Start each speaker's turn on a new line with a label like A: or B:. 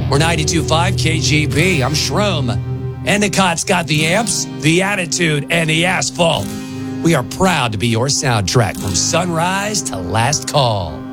A: We're 92.5 KGB. I'm Shroom. Endicott's got the amps, the attitude, and the asphalt. We are proud to be your soundtrack from sunrise to last call.